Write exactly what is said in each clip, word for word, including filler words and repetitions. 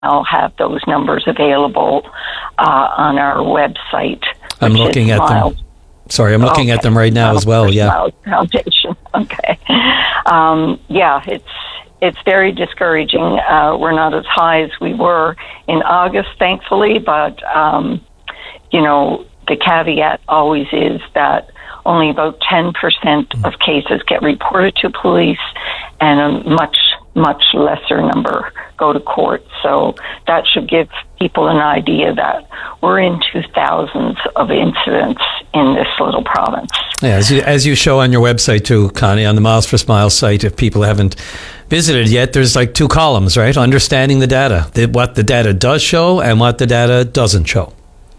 I'll have those numbers available uh, on our website. I'm looking at them. Sorry, I'm looking okay. at them right now as well. Yeah. Foundation. Okay. Um, yeah, it's it's very discouraging. Uh, we're not as high as we were in August, thankfully, but um, you know, the caveat always is that only about ten percent of cases get reported to police, and a much much lesser number go to court. So that should give people an idea that we're into thousands of incidents in this little province. Yeah, as you, as you show on your website too, Connie, on the Miles for Smiles site, if people haven't visited yet, there's like two columns, right? Understanding the data, the, what the data does show and what the data doesn't show.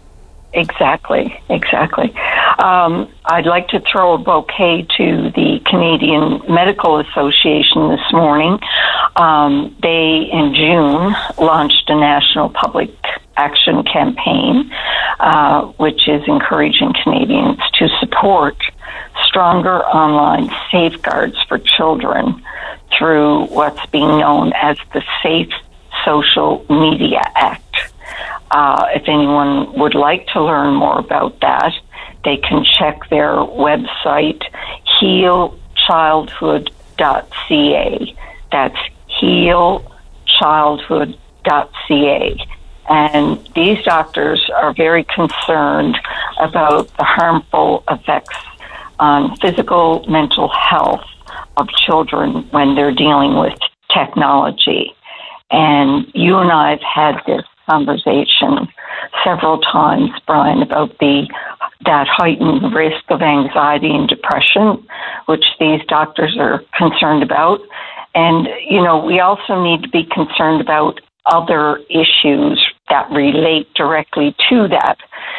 Exactly, exactly. Um, I'd like to throw a bouquet to the Canadian Medical Association this morning. Um, they, in June, launched a national public action campaign, uh, which is encouraging Canadians to support stronger online safeguards for children through what's being known as the Safe Social Media Act. Uh, if anyone would like to learn more about that, they can check their website, heal childhood dot c a. That's heal childhood dot c a. And these doctors are very concerned about the harmful effects on physical, mental health of children when they're dealing with technology. And you and I have had this conversation several times, Brian, about the that heightened risk of anxiety and depression, which these doctors are concerned about. And, you know, we also need to be concerned about other issues that relate directly to that.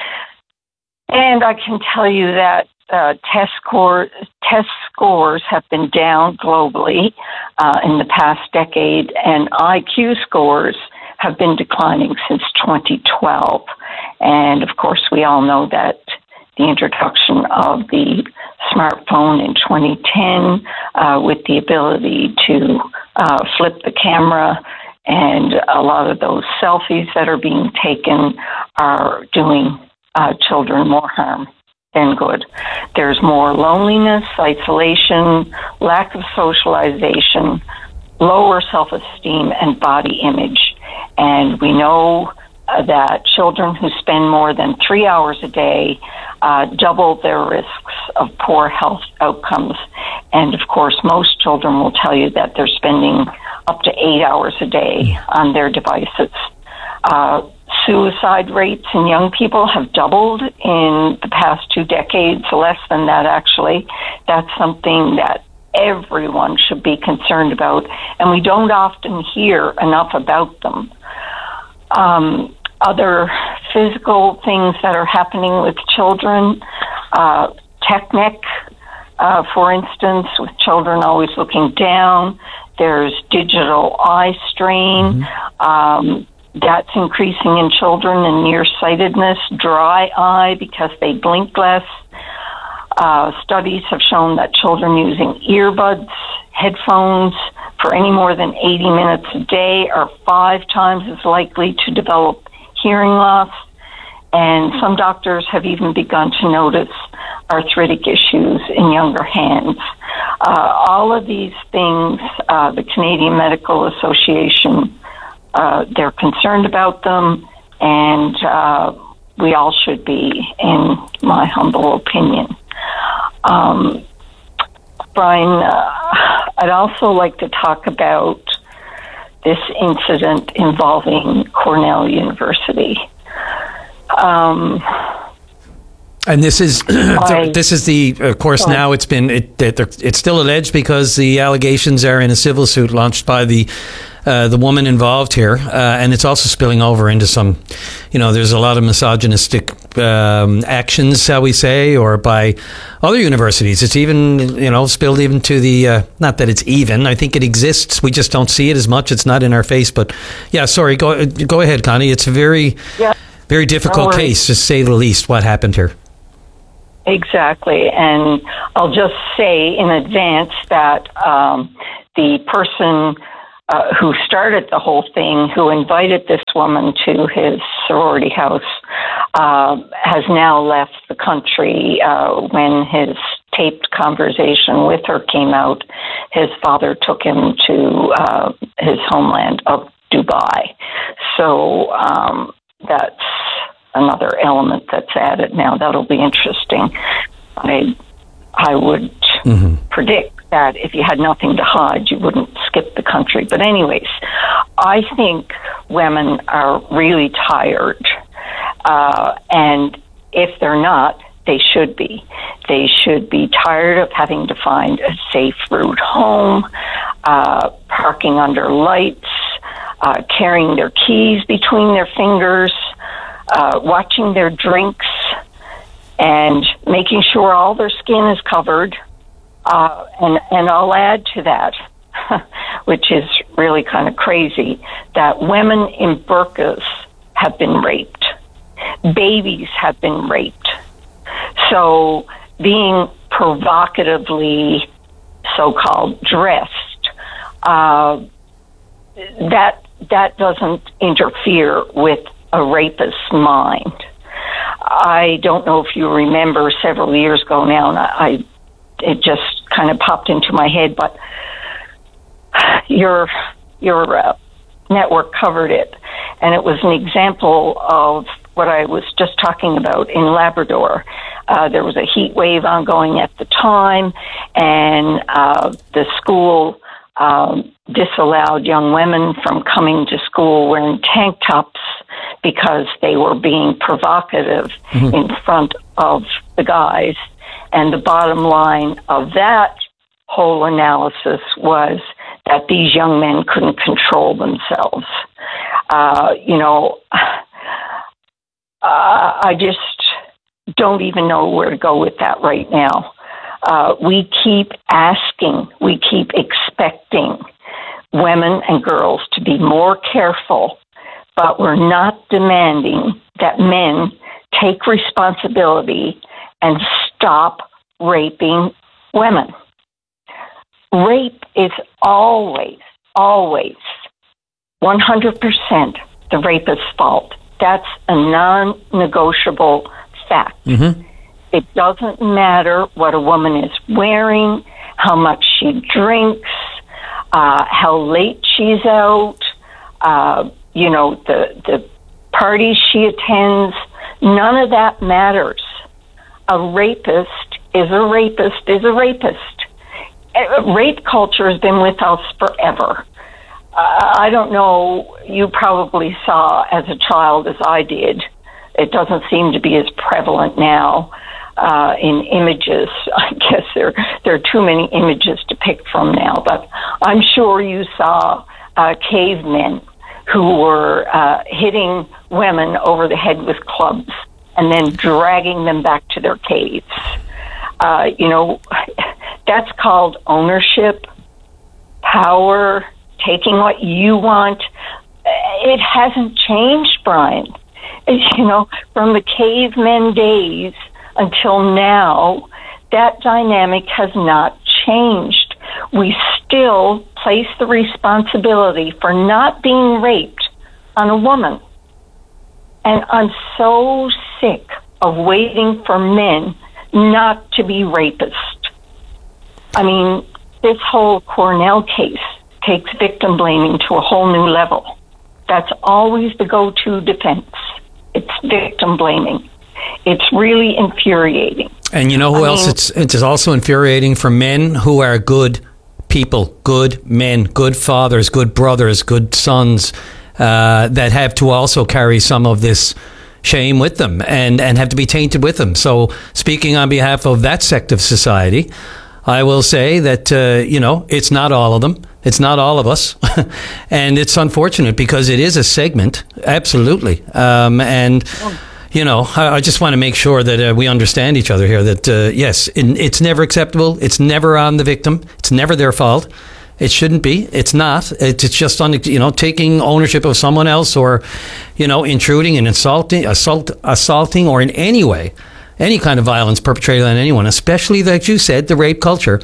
And I can tell you that uh, test, score, test scores have been down globally uh, in the past decade, and I Q scores have been declining since twenty twelve. And of course, we all know that the introduction of the smartphone in twenty ten uh, with the ability to uh, flip the camera, and a lot of those selfies that are being taken are doing uh, children more harm than good. There's more loneliness, isolation, lack of socialization, lower self-esteem, and body image. And we know uh, that children who spend more than three hours a day uh, double their risks of poor health outcomes. And of course, most children will tell you that they're spending up to eight hours a day on their devices. Uh, suicide rates in young people have doubled in the past two decades, less than that actually. That's something that everyone should be concerned about, and we don't often hear enough about them. Um, other physical things that are happening with children, uh, technic, uh, for instance, with children always looking down. There's digital eye strain. Mm-hmm. Um, that's increasing in children, and nearsightedness, dry eye because they blink less. Uh, studies have shown that children using earbuds, headphones for any more than eighty minutes a day are five times as likely to develop hearing loss. And some doctors have even begun to notice arthritic issues in younger hands. Uh, all of these things, uh, the Canadian Medical Association, uh, they're concerned about them, and uh, we all should be, in my humble opinion. Um, Brian, uh, I'd also like to talk about this incident involving Cornell University. Um, and this is I, this is the of course sorry. now it's been it, it it's still alleged because the allegations are in a civil suit launched by the uh, the woman involved here, uh, and it's also spilling over into some, you know, there's a lot of misogynistic um, actions, shall we say, or by other universities. It's even, you know, spilled even to the, uh, not that it's even, I think it exists, we just don't see it as much, it's not in our face, but yeah, sorry, go go ahead, Connie. It's a very, yeah, very difficult no case, to say the least, what happened here. Exactly, and I'll just say in advance that um, the person uh, who started the whole thing, who invited this woman to his sorority house, uh, has now left the country. Uh, when his taped conversation with her came out, his father took him to uh, his homeland of Dubai. So um, that's another element that's added now. That'll be interesting. I, I would mm-hmm. predict that if you had nothing to hide, you wouldn't skip the country. But anyways, I think women are really tired. Uh, and if they're not, they should be. They should be tired of having to find a safe route home, uh, parking under lights, uh, carrying their keys between their fingers, uh, watching their drinks, and making sure all their skin is covered. Uh, and, and I'll add to that, which is really kind of crazy, that women in burqas have been raped. Babies have been raped. So being provocatively so-called dressed, uh, that that doesn't interfere with a rapist's mind. I don't know if you remember several years ago now, and I, I it just kind of popped into my head, but your your uh, network covered it, and it was an example of what I was just talking about in Labrador. Uh, there was a heat wave ongoing at the time, and uh, the school um, disallowed young women from coming to school wearing tank tops because they were being provocative mm-hmm. in front of the guys. And the bottom line of that whole analysis was that these young men couldn't control themselves. Uh, you know, uh, I just don't even know where to go with that right now. Uh, we keep asking, we keep expecting women and girls to be more careful, but we're not demanding that men take responsibility and stop raping women. Rape is always, always one hundred percent the rapist's fault. That's a non-negotiable fact. Mm-hmm. It doesn't matter what a woman is wearing, how much she drinks, uh, how late she's out, uh, you know, the, the parties she attends. None of that matters. A rapist is a rapist is a rapist. Rape culture has been with us forever. Uh, I don't know, you probably saw as a child as I did. It doesn't seem to be as prevalent now uh, in images. I guess there, there are too many images to pick from now, but I'm sure you saw uh, cavemen who were uh, hitting women over the head with clubs and then dragging them back to their caves. Uh, you know, that's called ownership, power, taking what you want. It hasn't changed, Brian. You know, from the cavemen days until now, that dynamic has not changed. We still place the responsibility for not being raped on a woman. And I'm so sick of waiting for men not to be rapists. I mean, this whole Cornell case takes victim blaming to a whole new level. That's always the go-to defense. It's victim blaming. It's really infuriating. And you know who I else mean, it's it's also infuriating for men who are good people, good men, good fathers, good brothers, good sons, uh, that have to also carry some of this shame with them and, and have to be tainted with them. So speaking on behalf of that sect of society, I will say that, uh, you know, it's not all of them. It's not all of us. And it's unfortunate because it is a segment. Absolutely. Um, and, you know, I, I just want to make sure that uh, we understand each other here, that, uh, yes, it, it's never acceptable. It's never on the victim. It's never their fault. It shouldn't be. It's not. It's just on, you know, taking ownership of someone else, or, you know, intruding and insulting, assault, assaulting, or in any way, any kind of violence perpetrated on anyone, especially, like you said, the rape culture,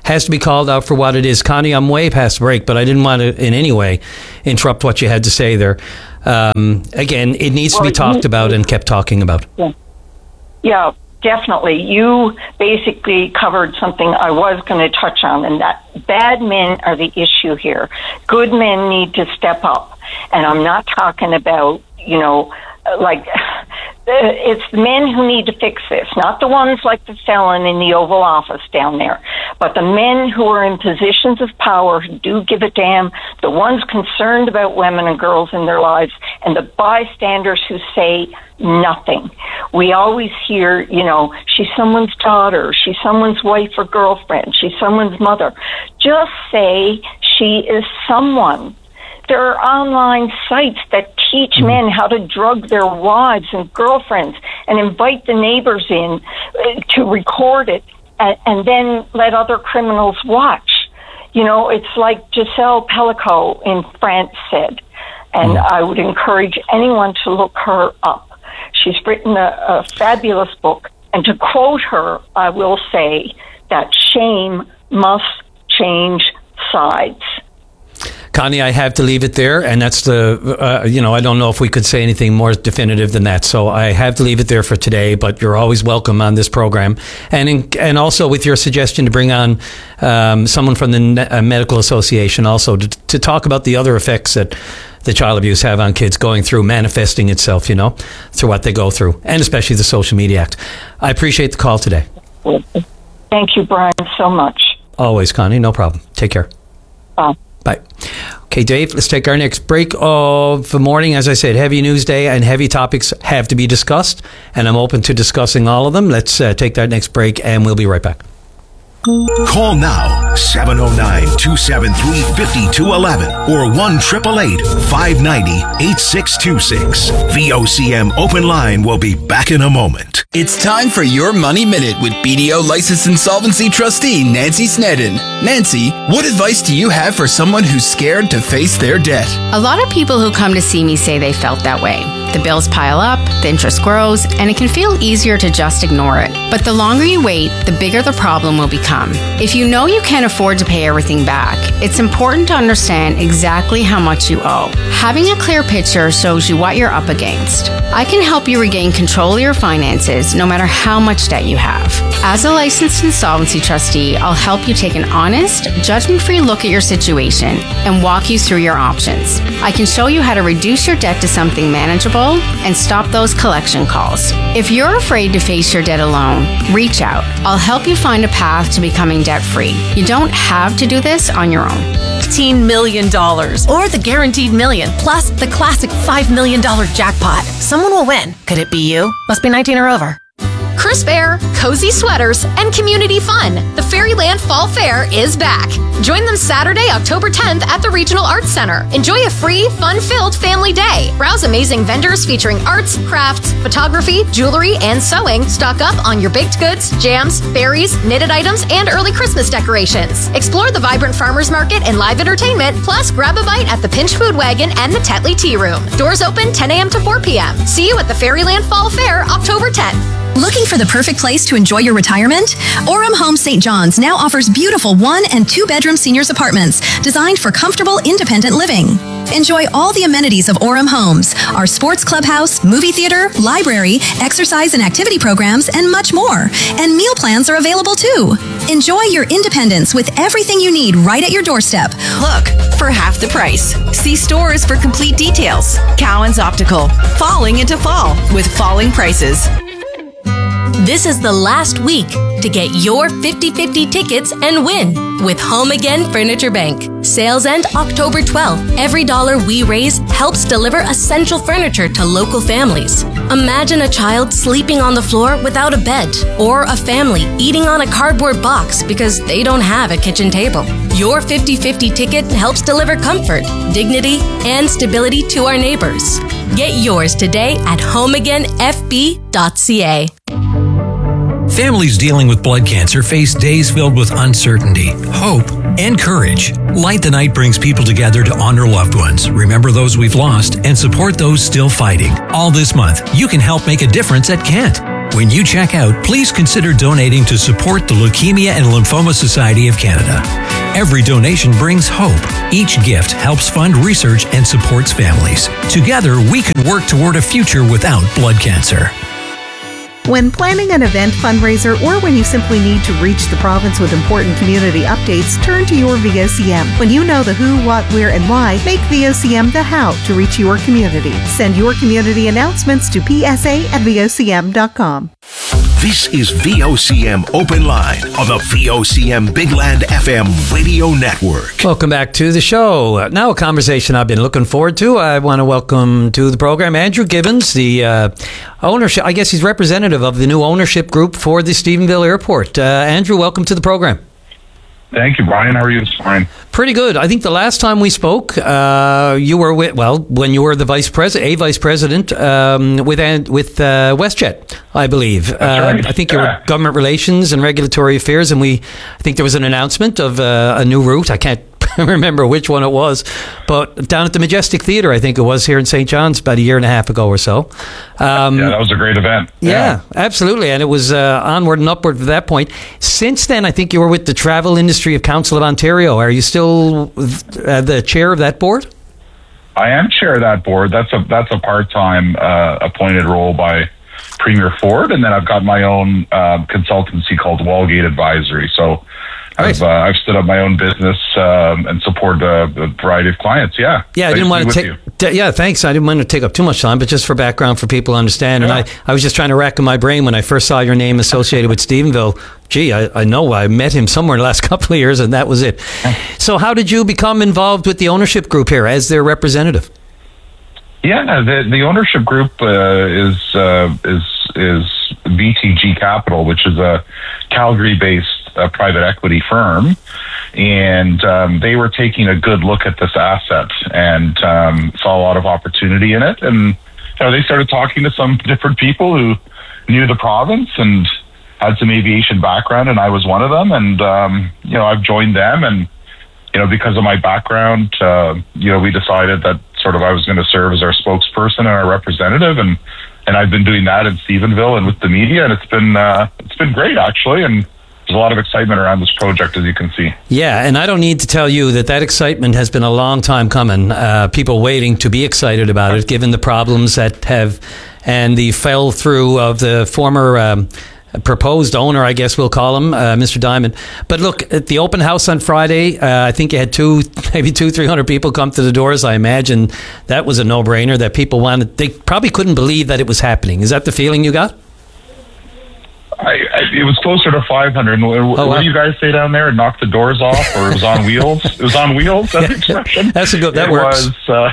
has to be called out for what it is. Connie, I'm way past break, but I didn't want to in any way interrupt what you had to say there. Um, again, it needs well, to be talked you, about and kept talking about. Yeah. yeah, definitely. You basically covered something I was going to touch on, and that bad men are the issue here. Good men need to step up. And I'm not talking about, you know, like, it's the men who need to fix this, not the ones like the felon in the Oval Office down there, but the men who are in positions of power who do give a damn, the ones concerned about women and girls in their lives, and the bystanders who say nothing. We always hear, you know, she's someone's daughter, she's someone's wife or girlfriend, she's someone's mother. Just say she is someone. There are online sites that teach men how to drug their wives and girlfriends and invite the neighbors in uh, to record it and, and then let other criminals watch. You know, it's like Giselle Pellico in France said, and I would encourage anyone to look her up. She's written a, a fabulous book, and to quote her, I will say that shame must change sides. Connie, I have to leave it there, and that's the, uh, you know, I don't know if we could say anything more definitive than that, so I have to leave it there for today, but you're always welcome on this program. And in, and also with your suggestion to bring on um, someone from the uh, Medical Association also to, to talk about the other effects that the child abuse have on kids going through, manifesting itself, you know, through what they go through, and especially the Social Media Act. I appreciate the call today. Thank you, Brian, so much. Always, Connie, no problem. Take care. Bye. Bye. Okay, Dave, let's take our next break of the morning. As I said, heavy news day and heavy topics have to be discussed, and I'm open to discussing all of them. Let's uh, take that next break, and we'll be right back. Call now, seven oh nine, two seven three, five two one one or one eight eight eight, five nine zero, eight six two six. V O C M Open Line will be back in a moment. It's time for your Money Minute with B D O licensed insolvency trustee Nancy Snedden. Nancy, what advice do you have for someone who's scared to face their debt? A lot of people who come to see me say they felt that way. The bills pile up, the interest grows, and it can feel easier to just ignore it. But the longer you wait, the bigger the problem will become. If you know you can't afford to pay everything back, it's important to understand exactly how much you owe. Having a clear picture shows you what you're up against. I can help you regain control of your finances no matter how much debt you have. As a licensed insolvency trustee, I'll help you take an honest, judgment-free look at your situation and walk you through your options. I can show you how to reduce your debt to something manageable and stop those collection calls. If you're afraid to face your debt alone, reach out. I'll help you find a path to becoming debt-free. You don't have to do this on your own. fifteen million dollars or the guaranteed million plus the classic five million dollars jackpot. Someone will win. Could it be you? Must be nineteen or over. Crisp air, cozy sweaters, and community fun. The Fairyland Fall Fair is back. Join them Saturday, October tenth at the Regional Arts Center. Enjoy a free, fun-filled family day. Browse amazing vendors featuring arts, crafts, photography, jewelry, and sewing. Stock up on your baked goods, jams, berries, knitted items, and early Christmas decorations. Explore the vibrant farmers market and live entertainment, plus grab a bite at the Pinch Food Wagon and the Tetley Tea Room. Doors open ten a.m. to four p.m. See you at the Fairyland Fall Fair, October tenth. Looking for the perfect place to enjoy your retirement? Orem Homes Saint John's now offers beautiful one and two bedroom seniors apartments designed for comfortable, independent living. Enjoy all the amenities of Orem Homes, our sports clubhouse, movie theater, library, exercise and activity programs, and much more. And meal plans are available too. Enjoy your independence with everything you need right at your doorstep. Look for half the price. See stores for complete details. Cowan's Optical. Falling into fall with falling prices. This is the last week to get your fifty-fifty tickets and win with Home Again Furniture Bank. Sales end October twelfth. Every dollar we raise helps deliver essential furniture to local families. Imagine a child sleeping on the floor without a bed, or a family eating on a cardboard box because they don't have a kitchen table. Your fifty-fifty ticket helps deliver comfort, dignity, and stability to our neighbors. Get yours today at home again f b dot c a. Families dealing with blood cancer face days filled with uncertainty, hope, and courage. Light the Night brings people together to honor loved ones, remember those we've lost, and support those still fighting. All this month, you can help make a difference at Kent. When you check out, please consider donating to support the Leukemia and Lymphoma Society of Canada. Every donation brings hope. Each gift helps fund research and supports families. Together, we can work toward a future without blood cancer. When planning an event fundraiser or when you simply need to reach the province with important community updates, turn to your V O C M. When you know the who, what, where, and why, make V O C M the how to reach your community. Send your community announcements to p s a at v o c m dot com. This is V O C M Open Line on the V O C M Bigland F M radio network. Welcome back to the show. Now a conversation I've been looking forward to. I want to welcome to the program Andrew Gibbons, the uh, ownership, I guess he's representative of the new ownership group for the Stephenville Airport. Uh, Andrew, welcome to the program. Thank you, Brian. How are you this morning? Pretty good. I think the last time we spoke, uh, you were with, well, when you were the vice president, a vice president um, with with uh, WestJet, I believe. That's uh, right. I think you yeah. were government relations and regulatory affairs, and we, I think there was an announcement of uh, a new route. I can't remember which one it was, but down at the Majestic Theatre, I think it was here in Saint John's about a year and a half ago or so. Um, yeah, that was a great event. Yeah, yeah absolutely. And it was uh, onward and upward from that point. Since then, I think you were with the Travel Industry of Council of Ontario. Are you still uh, the chair of that board? I am chair of that board. That's a that's a part-time uh, appointed role by Premier Ford, and then I've got my own uh, consultancy called Wallgate Advisory. So Nice. I've uh, I've stood up my own business um, and support a, a variety of clients. Yeah, yeah. I didn't want to take. T- yeah, thanks. I didn't want to take up too much time, but just for background for people to understand. Yeah. And I, I was just trying to rack in my brain when I first saw your name associated with Stephenville. Gee, I, I know I met him somewhere in the last couple of years, and that was it. So, how did you become involved with the ownership group here as their representative? Yeah, the the ownership group uh, is uh, is is V T G Capital, which is a Calgary-based uh, private equity firm, and um, they were taking a good look at this asset and um, saw a lot of opportunity in it. And you know, they started talking to some different people who knew the province and had some aviation background, and I was one of them. And um, you know, I've joined them, and you know, because of my background, uh, you know, we decided that sort of I was going to serve as our spokesperson and our representative, and and I've been doing that in Stephenville and with the media, and it's been uh, it's been great actually, and there's a lot of excitement around this project, as you can see. Yeah, and I don't need to tell you that that excitement has been a long time coming. Uh, people waiting to be excited about it, given the problems that have and the fell through of the former. Um, proposed owner, I guess we'll call him, uh, Mister Diamond. But look, at the open house on Friday, uh, I think you had two, maybe two, three hundred people come to the doors. I imagine that was a no-brainer. That people wanted, they probably couldn't believe that it was happening. Is that the feeling you got? I, I, it was closer to five hundred. What, oh, what wow. do you guys say down there? Knock the doors off, or it was on wheels? It was on wheels. That expression. That's a good. That it works. Was, uh,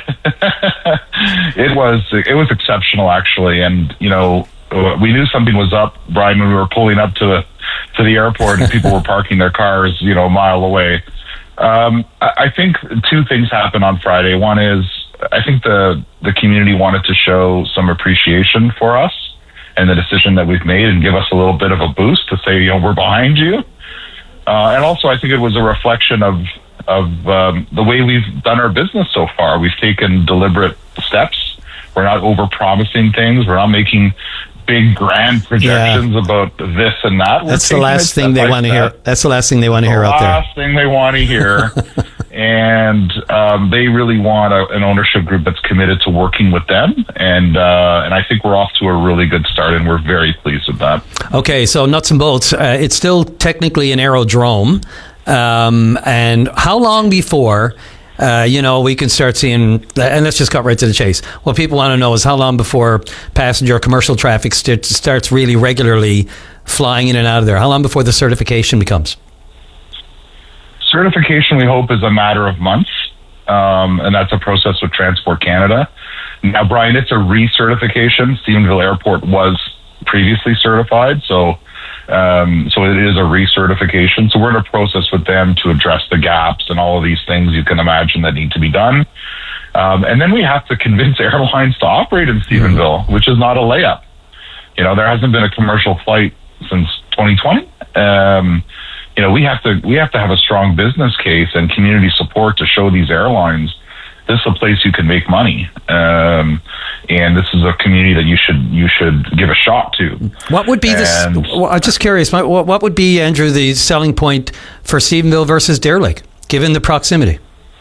it was. It was exceptional, actually, and you know. We knew something was up, Brian, when we were pulling up to the to the airport and people were parking their cars, you know, a mile away. Um, I, I think two things happened on Friday. One is I think the the community wanted to show some appreciation for us and the decision that we've made and give us a little bit of a boost to say, you know, we're behind you. Uh, and also, I think it was a reflection of of um, the way we've done our business so far. We've taken deliberate steps. We're not over-promising things. We're not making big grand projections yeah. about this and that. We're That's the last thing they want to hear. That's the last thing they want to hear out there. The last thing they want to hear. And um, they really want a, an ownership group that's committed to working with them. And uh, and I think we're off to a really good start, and we're very pleased with that. Okay, so nuts and bolts. Uh, it's still technically an aerodrome. Um, and how long before... Uh, you know, we can start seeing, and let's just cut right to the chase. What people want to know is how long before passenger commercial traffic st- starts really regularly flying in and out of there? How long before the certification becomes? Certification, we hope, is a matter of months, um, and that's a process with Transport Canada. Now, Brian, it's a recertification. Stephenville Airport was previously certified, so Um, so it is a recertification. So we're in a process with them to address the gaps and all of these things you can imagine that need to be done. Um, and then we have to convince airlines to operate in Stephenville, which is not a layup. You know, there hasn't been a commercial flight since twenty twenty. Um, you know, we have to we have to have a strong business case and community support to show these airlines this is a place you can make money. Um, and this is a community that you should you should give a shot to. What would be this? Well, I'm just curious. What, what would be, Andrew, the selling point for Stephenville versus Deer Lake, given the proximity?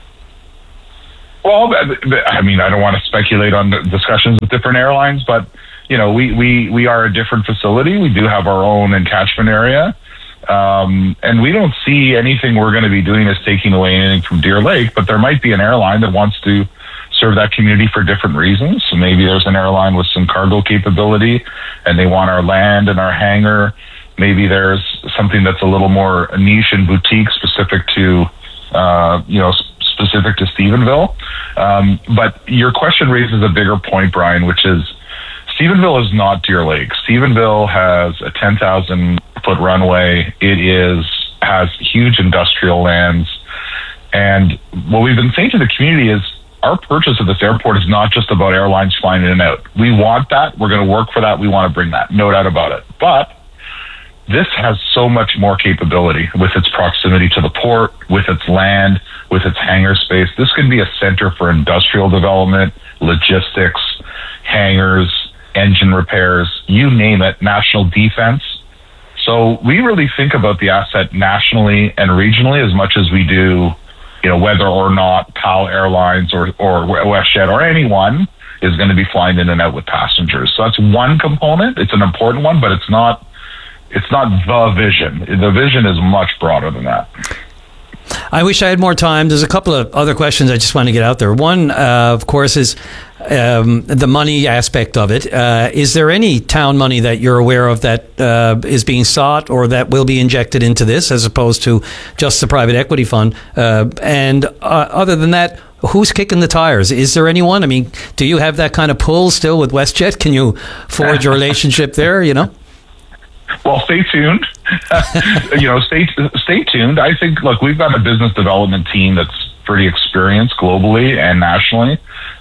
Well, I mean, I don't want to speculate on the discussions with different airlines, but you know, we we we are a different facility. We do have our own encatchment area. Um, and we don't see anything we're going to be doing as taking away anything from Deer Lake, but there might be an airline that wants to serve that community for different reasons. So maybe there's an airline with some cargo capability and they want our land and our hangar. Maybe there's something that's a little more niche and boutique specific to, uh, you know, specific to Stephenville. Um, but your question raises a bigger point, Brian, which is Stephenville is not Deer Lake. Stephenville has a ten thousand foot runway. It is has huge industrial lands. And what we've been saying to the community is our purchase of this airport is not just about airlines flying in and out. We want that. We're going to work for that. We want to bring that. No doubt about it. But this has so much more capability with its proximity to the port, with its land, with its hangar space. This could be a center for industrial development, logistics, hangars, engine repairs, you name it, national defense. So we really think about the asset nationally and regionally as much as we do, you know, whether or not PAL Airlines or, or WestJet or anyone is going to be flying in and out with passengers. So that's one component. It's an important one, but it's not, it's not the vision. The vision is much broader than that. I wish I had more time. There's a couple of other questions I just want to get out there. One, uh, of course, is um, the money aspect of it. Uh, is there any town money that you're aware of that uh, is being sought or that will be injected into this as opposed to just the private equity fund? Uh, and uh, other than that, who's kicking the tires? Is there anyone? I mean, do you have that kind of pull still with WestJet? Can you forge a relationship there, you know? Well, stay tuned. you know, stay stay tuned. I think, look, we've got a business development team that's pretty experienced globally and nationally.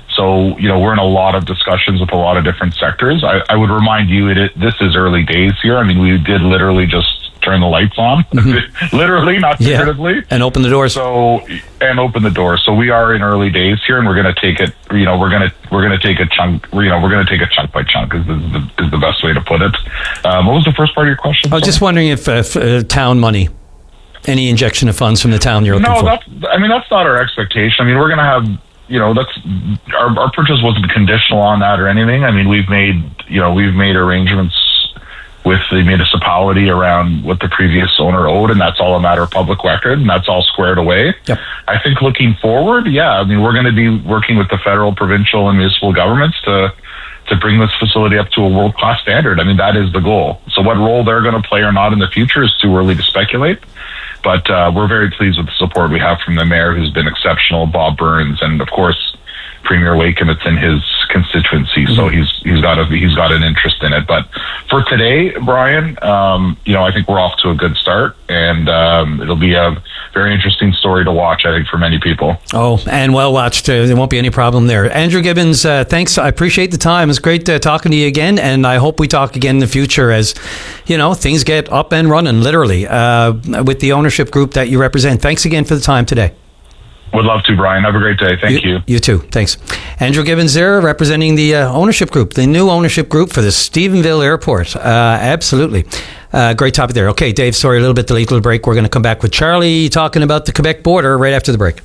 So, you know, we're in a lot of discussions with a lot of different sectors. I, I would remind you, it, this is early days here. I mean, we did literally just turn the lights on, mm-hmm. literally, not figuratively, yeah. and open the doors. So, and open the doors. So we are in early days here, and we're going to take it. You know, we're going to we're going to take a chunk. You know, we're going to take a chunk by chunk. Is the is the best way to put it. Um, what was the first part of your question? I was just wondering if, uh, if uh, town money, any injection of funds from the town you're looking no, for. No, that's. I mean, that's not our expectation. I mean, we're going to have. You know, that's our our purchase wasn't conditional on that or anything. I mean, we've made you know we've made arrangements with the municipality around what the previous owner owed, and that's all a matter of public record, and that's all squared away. Yep. I think looking forward, yeah, I mean, we're going to be working with the federal, provincial, and municipal governments to to bring this facility up to a world-class standard. I mean, that is the goal. So what role they're going to play or not in the future is too early to speculate. But uh, we're very pleased with the support we have from the mayor, who's been exceptional, Bob Burns, and of course, Premier Wakeham. It's in his constituency, mm-hmm. so he's he's got a he's got an interest in it. But for today, Brian, um, you know, I think we're off to a good start, and um, it'll be a very interesting story to watch, I think, for many people. Oh, and well watched. Uh, there won't be any problem there. Andrew Gibbons, uh, thanks. I appreciate the time. It's great uh, talking to you again, and I hope we talk again in the future as, you know, things get up and running, literally, uh, with the ownership group that you represent. Thanks again for the time today. Would love to, Brian. Have a great day. Thank you. You, you too. Thanks. Andrew Gibbons there, representing the uh, ownership group, the new ownership group for the Stephenville Airport. Uh, absolutely. Uh, great topic there. Okay, Dave, sorry, a little bit delayed, little break. We're going to come back with Charlie talking about the Quebec border right after the break.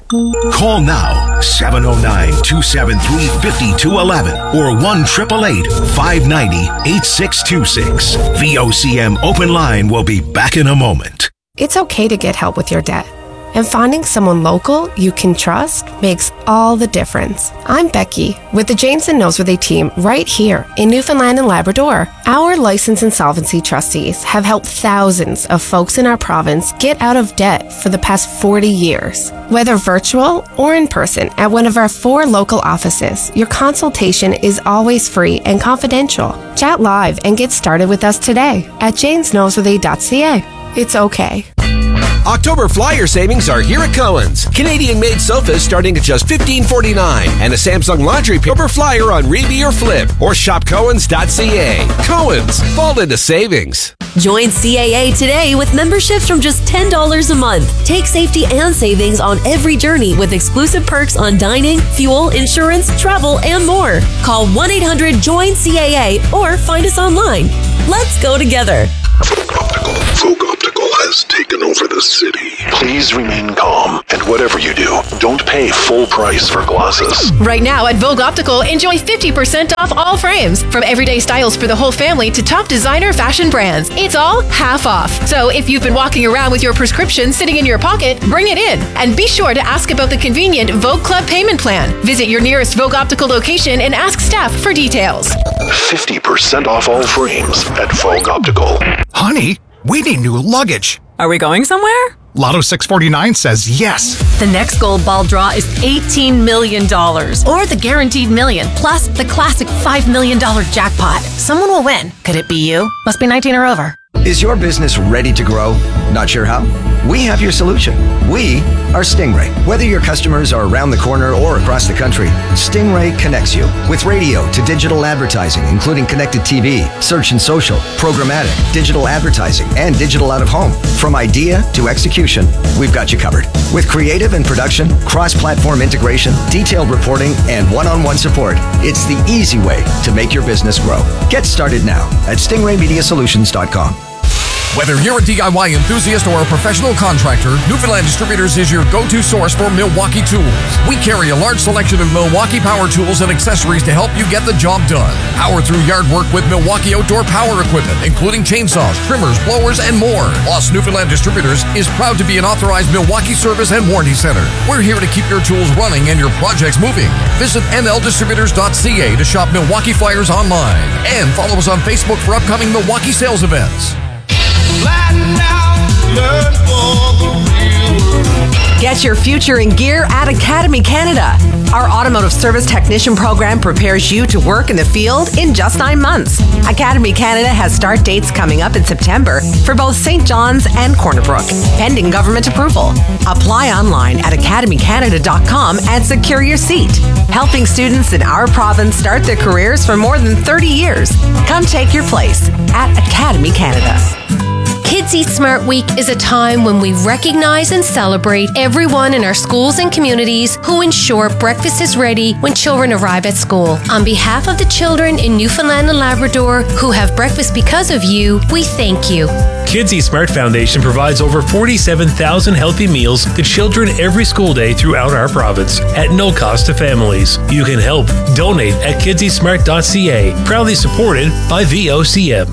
Call now, seven oh nine, two seven three, five two one one or one eight eight eight, five nine zero, eight six two six. V O C M Open Line will be back in a moment. It's okay to get help with your debt. And finding someone local you can trust makes all the difference. I'm Becky with the James and Noseworthy team right here in Newfoundland and Labrador. Our licensed insolvency trustees have helped thousands of folks in our province get out of debt for the past forty years. Whether virtual or in person at one of our four local offices, your consultation is always free and confidential. Chat live and get started with us today at james noseworthy dot c a. It's okay. October flyer savings are here at Cohen's. Canadian-made sofas starting at just fifteen forty-nine, and a Samsung laundry paper flyer on Reeby or Flip, or shop cohens dot c a. Cohen's, fall into savings. Join C A A today with memberships from just ten dollars a month. Take safety and savings on every journey with exclusive perks on dining, fuel, insurance, travel, and more. Call one eight hundred join C A A or find us online. Let's go together. Vogue Optical has taken over the city. Please remain calm, and whatever you do, don't pay full price for glasses. Right now at Vogue Optical, enjoy fifty percent off all frames. From everyday styles for the whole family to top designer fashion brands. It's all half off. So if you've been walking around with your prescription sitting in your pocket, bring it in. And be sure to ask about the convenient Vogue Club payment plan. Visit your nearest Vogue Optical location and ask staff for details. fifty percent off all frames at Vogue Optical. Honey, we need new luggage. Are we going somewhere? Lotto six forty-nine says yes. The next gold ball draw is eighteen million dollars. Or the guaranteed million, plus the classic five million dollars jackpot. Someone will win. Could it be you? Must be nineteen or over. Is your business ready to grow? Not sure how? We have your solution. We are Stingray. Whether your customers are around the corner or across the country, Stingray connects you with radio to digital advertising, including connected T V, search and social, programmatic, digital advertising, and digital out of home. From idea to execution, we've got you covered. With creative and production, cross-platform integration, detailed reporting, and one-on-one support, it's the easy way to make your business grow. Get started now at stingray media solutions dot com. Whether you're a D I Y enthusiast or a professional contractor, Newfoundland Distributors is your go-to source for Milwaukee tools. We carry a large selection of Milwaukee power tools and accessories to help you get the job done. Power through yard work with Milwaukee outdoor power equipment, including chainsaws, trimmers, blowers, and more. Plus, Newfoundland Distributors is proud to be an authorized Milwaukee service and warranty center. We're here to keep your tools running and your projects moving. Visit m l distributors dot c a to shop Milwaukee flyers online. And follow us on Facebook for upcoming Milwaukee sales events. Get your future in gear at Academy Canada. Our automotive service technician program prepares you to work in the field in just nine months. Academy Canada has start dates coming up in September for both Saint John's and Corner Brook, pending government approval. Apply online at academy canada dot com and secure your seat. Helping students in our province start their careers for more than thirty years. Come take your place at Academy Canada. Kids Eat Smart Week is a time when we recognize and celebrate everyone in our schools and communities who ensure breakfast is ready when children arrive at school. On behalf of the children in Newfoundland and Labrador who have breakfast because of you, we thank you. Kids Eat Smart Foundation provides over forty-seven thousand healthy meals to children every school day throughout our province at no cost to families. You can help. Donate at kids eat smart dot c a. Proudly supported by V O C M.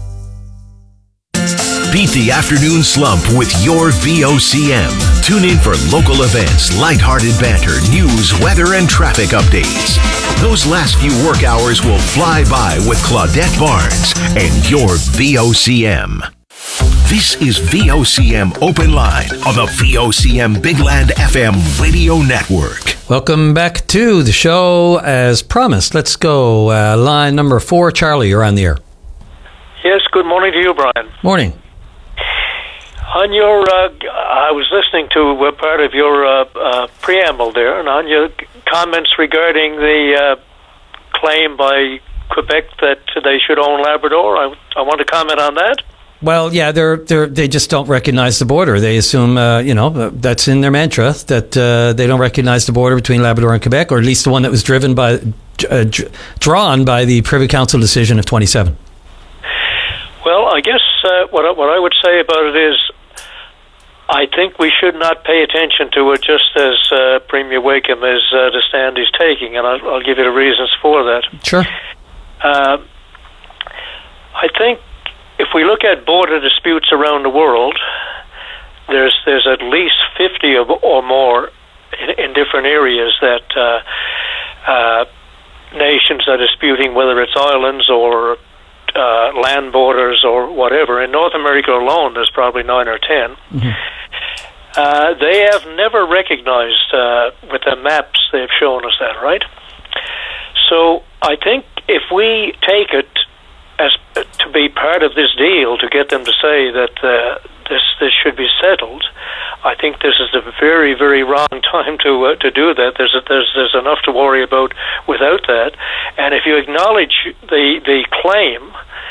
Beat the afternoon slump with your V O C M. Tune in for local events, lighthearted banter, news, weather, and traffic updates. Those last few work hours will fly by with Claudette Barnes and your V O C M. This is V O C M Open Line on the V O C M Big Land F M radio network. Welcome back to the show as promised. Let's go. Uh, line number four. Charlie, you're on the air. Yes, good morning to you, Brian. Morning. On your, uh, I was listening to uh, part of your uh, uh, preamble there, and on your comments regarding the uh, claim by Quebec that they should own Labrador, I, I want to comment on that. Well, yeah, they're they they just don't recognize the border. They assume, uh, you know, that's in their mantra that uh, they don't recognize the border between Labrador and Quebec, or at least the one that was driven by, uh, drawn by the Privy Council decision of twenty-seven. Well, I guess uh, what I, what I would say about it is, I think we should not pay attention to it just as uh, Premier Wakeham is uh, the stand he's taking, and I'll, I'll give you the reasons for that. Sure. Uh, I think if we look at border disputes around the world, there's there's at least fifty or more in, in different areas that uh, uh, nations are disputing, whether it's islands or uh, land borders or whatever. In North America alone, there's probably nine or ten. Mm-hmm. Uh, they have never recognized, uh, with the maps they've shown us that, right? So I think if we take it as uh, to be part of this deal, to get them to say that uh, this this should be settled, I think this is a very, very wrong time to uh, to do that. There's a, there's there's enough to worry about without that. And if you acknowledge the the claim,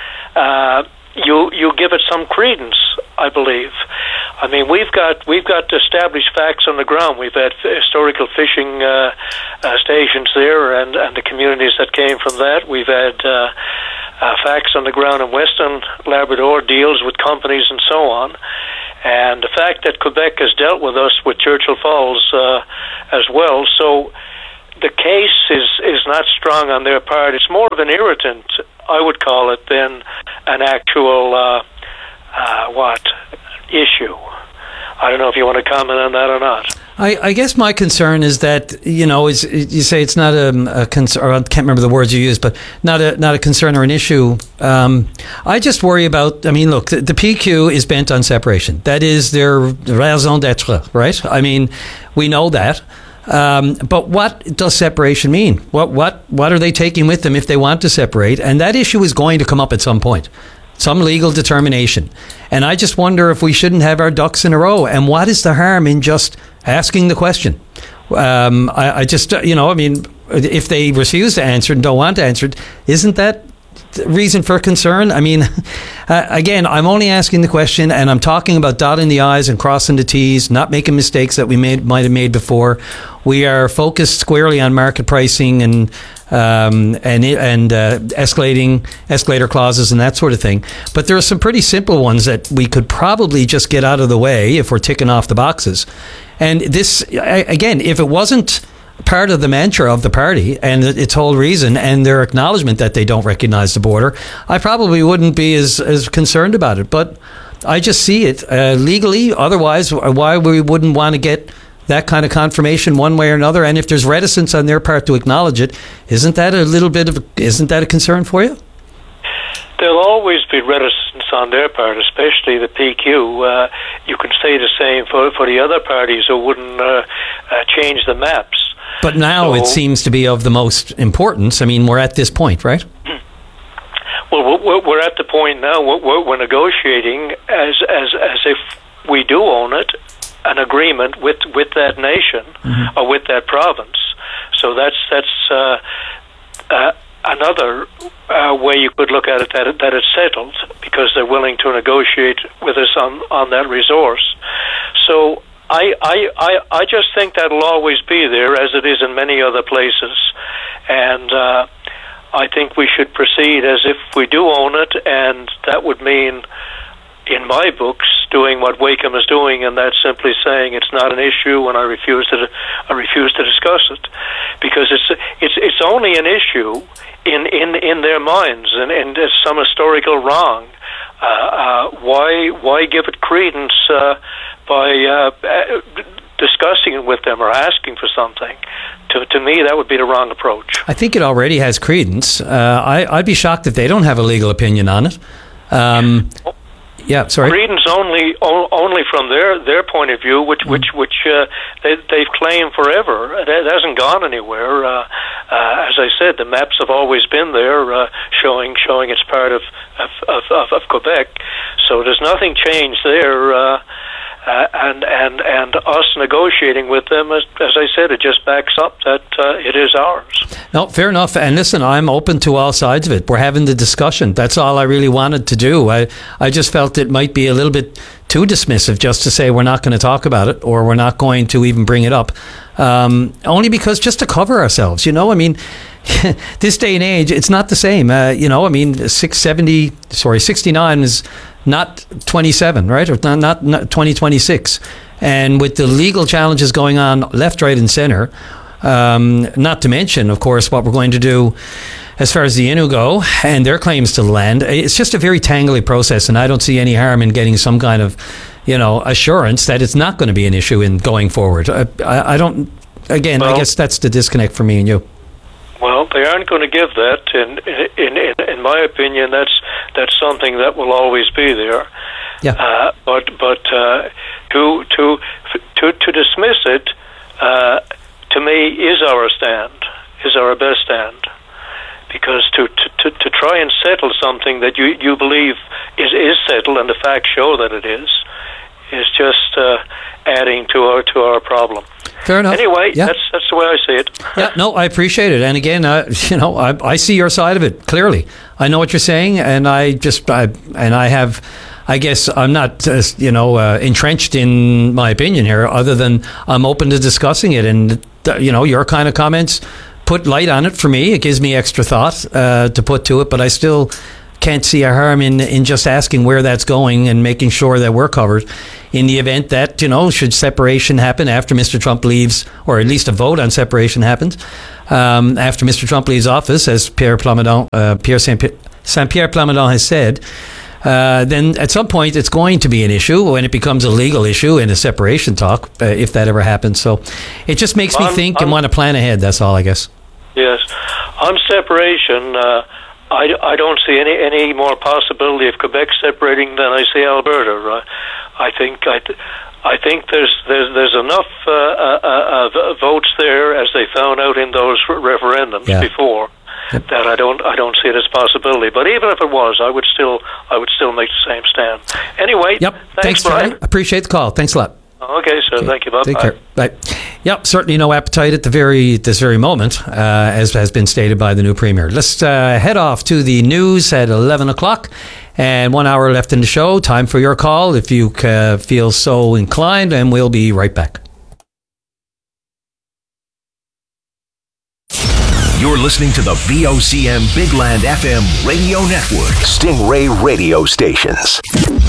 uh, you you give it some credence, I believe. I mean, we've got we've got established facts on the ground. We've had historical fishing uh, uh, stations there, and, and the communities that came from that. We've had uh, uh, facts on the ground in Western Labrador, deals with companies and so on. And the fact that Quebec has dealt with us with Churchill Falls uh, as well, so the case is is not strong on their part. It's more of an irritant, I would call it, than an actual uh, uh, what issue. I don't know if you want to comment on that or not. I, I guess my concern is that, you know, is you say it's not a, a concern, or I can't remember the words you used, but not a not a concern or an issue. Um, I just worry about, I mean, look, the, the P Q is bent on separation. That is their raison d'être, right? I mean, we know that. Um, but what does separation mean? What what what are they taking with them if they want to separate? And that issue is going to come up at some point. Some legal determination. And I just wonder if we shouldn't have our ducks in a row. And what is the harm in just asking the question? Um, I, I just, you know, I mean, if they refuse to answer and don't want to answer it, isn't that reason for concern? I mean, uh, again, I'm only asking the question, and I'm talking about dotting the I's and crossing the T's, not making mistakes that we made might have made before. We are focused squarely on market pricing and um, and and uh, escalating escalator clauses and that sort of thing. But there are some pretty simple ones that we could probably just get out of the way if we're ticking off the boxes. And this, again, if it wasn't part of the mantra of the party and its whole reason and their acknowledgement that they don't recognize the border, I probably wouldn't be as, as concerned about it. But I just see it uh, legally. Otherwise, why we wouldn't want to get that kind of confirmation one way or another? And if there's reticence on their part to acknowledge it, isn't that a little bit of, isn't that a concern for you? There'll always be reticence on their part, especially the P Q. Uh, you can say the same for, for the other parties who wouldn't uh, uh, change the maps. But now so, it seems to be of the most importance. I mean, we're at this point, right? Well, we're at the point now. We're negotiating as as as if we do own it, an agreement with, with that nation mm-hmm. or with that province. So that's that's uh, uh, another uh, way you could look at it, that it, that it's settled because they're willing to negotiate with us on on that resource. So. I, I, I, I just think that'll always be there, as it is in many other places. And uh, I think we should proceed as if we do own it, and that would mean, in my books, doing what Wakeham is doing, and that's simply saying it's not an issue, and I refuse to I refuse to discuss it, because it's it's it's only an issue in in, in their minds, and, and there's some historical wrong. Uh, uh, why why give it credence uh, by uh, discussing it with them or asking for something? To to me, that would be the wrong approach. I think it already has credence. Uh, I, I'd be shocked if they don't have a legal opinion on it. Um, yeah, sorry. Credence only o- only from their, their point of view, which which which uh, they, they've claimed forever. It, it hasn't gone anywhere. Uh, uh, as I said, the maps have always been there, uh, showing showing it's part of of, of, of of Quebec. So there's nothing changed there. Uh, Uh, and and and us negotiating with them, as, as I said, it just backs up that uh, it is ours. No, fair enough. And listen, I'm open to all sides of it. We're having the discussion. That's all I really wanted to do. I, I just felt it might be a little bit too dismissive just to say we're not going to talk about it or we're not going to even bring it up. Um, only because just to cover ourselves, you know, I mean, this day and age, it's not the same. Uh, you know, I mean, six seventy, sorry, sixty-nine is not twenty-seven, right? Or not, not, not twenty twenty-six. And with the legal challenges going on left, right, and center, um, not to mention, of course, what we're going to do as far as the Innu go and their claims to the land, it's just a very tangly process, and I don't see any harm in getting some kind of, you know, assurance that it's not going to be an issue in going forward. I, I, I don't, again, well, I guess that's the disconnect for me and you. Well, they aren't going to give that, and in, in, in my opinion, that's that's something that will always be there. Yeah. Uh, but but uh, to to to to dismiss it, uh, to me, is our stand, is our best stand, because to, to, to, to try and settle something that you, you believe is, is settled, and the facts show that it is, is just uh, adding to our to our problem. Fair enough. Anyway, yeah. that's that's the way I see it. Yeah, no, I appreciate it. And again, uh, you know, I, I see your side of it clearly. I know what you're saying, and I just, I, and I have, I guess I'm not, uh, you know, uh, entrenched in my opinion here, other than I'm open to discussing it. And, uh, you know, your kind of comments put light on it for me. It gives me extra thought uh, to put to it, but I still can't see a harm in in just asking where that's going and making sure that we're covered in the event that, you know, should separation happen after Mister Trump leaves, or at least a vote on separation happens um, after Mister Trump leaves office, as Pierre Plamondon, uh, Pierre Saint-Pierre Plamondon has said. Uh, then at some point it's going to be an issue when it becomes a legal issue in a separation talk, uh, if that ever happens. So it just makes me I'm, think I'm, and want to plan ahead. That's all, I guess. Yes. On separation, uh, I, I don't see any, any more possibility of Quebec separating than I see Alberta. Right? I think I, I think there's there's there's enough uh, uh, uh, votes there, as they found out in those referendums yeah. before, yep. that I don't I don't see it as a possibility. But even if it was, I would still I would still make the same stand. Anyway, yep. thanks, thanks Brian. Charlie. Appreciate the call. Thanks a lot. Okay, sir. Okay. Thank you. Bye. Take Bye. care. Bye. Yep, certainly no appetite at the very this very moment, uh, as has been stated by the new premier. Let's uh, head off to the news at eleven o'clock, and one hour left in the show. Time for your call if you uh, feel so inclined, and we'll be right back. You're listening to the V O C M Big Land F M radio network. Stingray radio stations.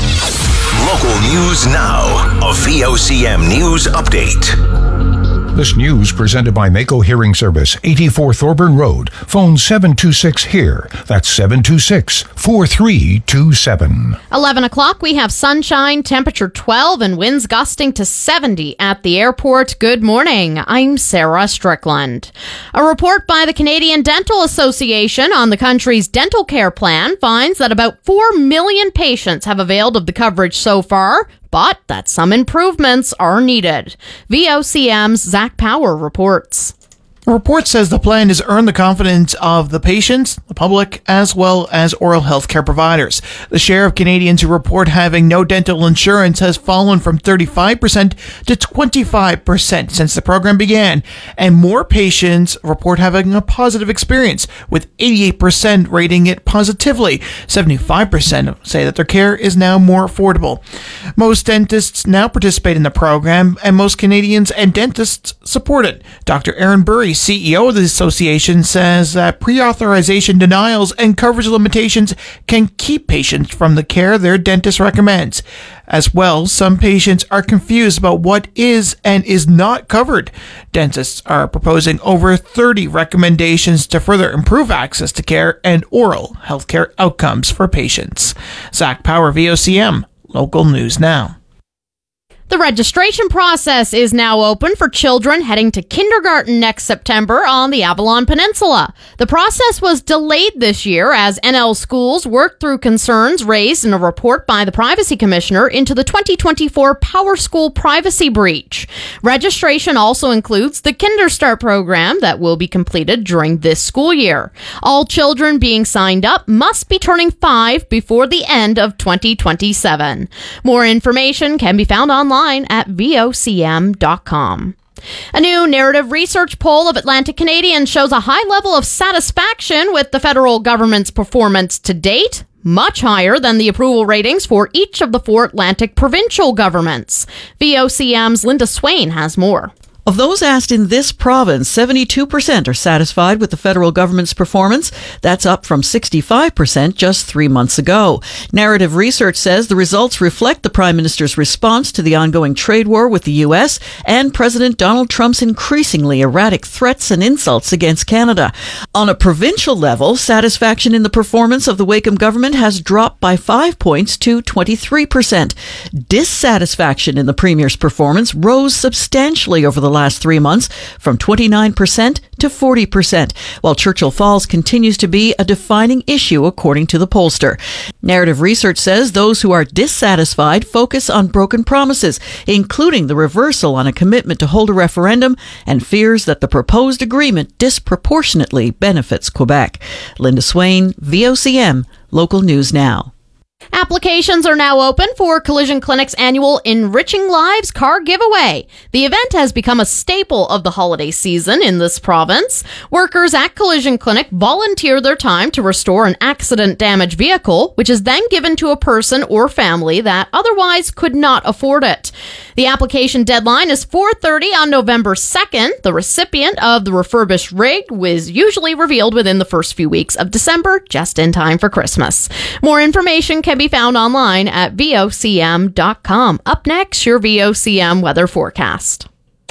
Local news now. A V O C M news update. This news presented by Mako Hearing Service, eighty-four Thorburn Road. Phone seven two six HEAR. That's seven two six, four three two seven. eleven o'clock, we have sunshine, temperature twelve, and winds gusting to seventy at the airport. Good morning. I'm Sarah Strickland. A report by the Canadian Dental Association on the country's dental care plan finds that about four million patients have availed of the coverage so far, but that some improvements are needed. V O C M's Zach Power reports. The report says the plan has earned the confidence of the patients, the public, as well as oral health care providers. The share of Canadians who report having no dental insurance has fallen from thirty-five percent to twenty-five percent since the program began, and more patients report having a positive experience, with eighty-eight percent rating it positively. seventy-five percent say that their care is now more affordable. Most dentists now participate in the program, and most Canadians and dentists support it. Doctor Aaron Burry, C E O of the association, says that pre-authorization denials and coverage limitations can keep patients from the care their dentist recommends. As well, some patients are confused about what is and is not covered. Dentists are proposing over thirty recommendations to further improve access to care and oral healthcare outcomes for patients. Zach Power, V O C M, Local News Now. The registration process is now open for children heading to kindergarten next September on the Avalon Peninsula. The process was delayed this year as N L schools worked through concerns raised in a report by the Privacy Commissioner into the twenty twenty-four Power School privacy breach. Registration also includes the KinderStart program that will be completed during this school year. All children being signed up must be turning five before the end of twenty twenty-seven. More information can be found online at V O C M dot com. A new narrative research poll of Atlantic Canadians shows a high level of satisfaction with the federal government's performance to date, much higher than the approval ratings for each of the four Atlantic provincial governments. V O C M's Linda Swain has more. Of those asked in this province, seventy-two percent are satisfied with the federal government's performance. That's up from sixty-five percent just three months ago. Narrative research says the results reflect the Prime Minister's response to the ongoing trade war with the U S and President Donald Trump's increasingly erratic threats and insults against Canada. On a provincial level, satisfaction in the performance of the Wakeham government has dropped by five points to twenty-three percent. Dissatisfaction in the Premier's performance rose substantially over the last three months from twenty-nine percent to forty percent, while Churchill Falls continues to be a defining issue according to the pollster. Narrative Research says those who are dissatisfied focus on broken promises, including the reversal on a commitment to hold a referendum, and fears that the proposed agreement disproportionately benefits Quebec. Linda Swain, V O C M, Local News Now. Applications are now open for Collision Clinic's annual Enriching Lives car giveaway. The event has become a staple of the holiday season in this province. Workers at Collision Clinic volunteer their time to restore an accident-damaged vehicle, which is then given to a person or family that otherwise could not afford it. The application deadline is four thirty on November second. The recipient of the refurbished rig was usually revealed within the first few weeks of December, just in time for Christmas. More information can be found online at V O C M dot com. Up next, your V O C M weather forecast.